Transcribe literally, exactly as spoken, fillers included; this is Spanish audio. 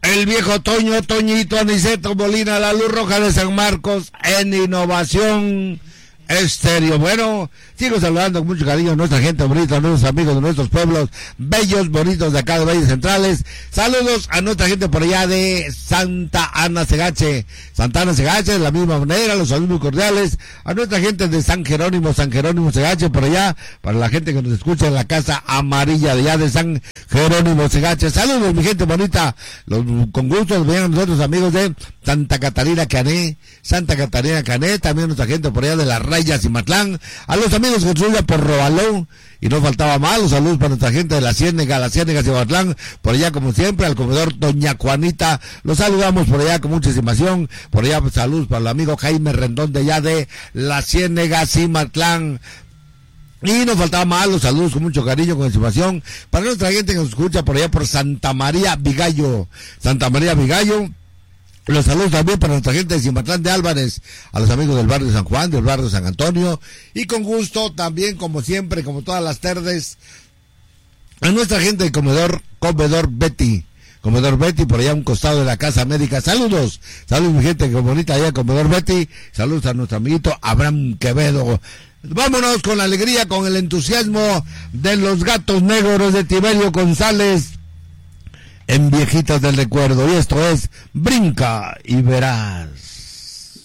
el viejo Toño, Toñito, Aniceto Molina, la luz roja de San Marcos en Innovación Estéreo. Bueno, sigo saludando con mucho cariño a nuestra gente bonita, a nuestros amigos de nuestros pueblos bellos, bonitos de acá de Valles Centrales. Saludos a nuestra gente por allá de Santa Ana Segache, Santa Ana Segache, de la misma manera, los saludos muy cordiales a nuestra gente de San Jerónimo, San Jerónimo Segache, por allá, para la gente que nos escucha en la Casa Amarilla de allá de San Jerónimo Segache. Saludos, mi gente bonita, los, con gusto nos vean a nuestros amigos de Santa Catarina Cané, Santa Catarina Cané, también nuestra gente por allá de la Raya Cimatlán, a los amigos que estudian por Robalón, y no faltaba más, los saludos para nuestra gente de la Ciénega, la Ciénega Cimatlán, por allá como siempre, al comedor Doña Juanita, los saludamos por allá con mucha estimación, por allá pues, saludos para el amigo Jaime Rendón de allá de la Ciénega Cimatlán. Y nos faltaba más, los saludos con mucho cariño, con estimación, para nuestra gente que nos escucha por allá por Santa María Vigallo, Santa María Vigallo. Los saludos también para nuestra gente de Cimatlán de Álvarez, a los amigos del barrio San Juan, del barrio San Antonio, y con gusto también, como siempre, como todas las tardes, a nuestra gente del comedor, comedor Betty, comedor Betty, por allá a un costado de la Casa Médica. Saludos, saludos mi gente que bonita allá, comedor Betty, saludos a nuestro amiguito Abraham Quevedo. Vámonos con la alegría, con el entusiasmo de los Gatos Negros de Tiberio González, en Viejitas del Recuerdo, y esto es Brinca y Verás.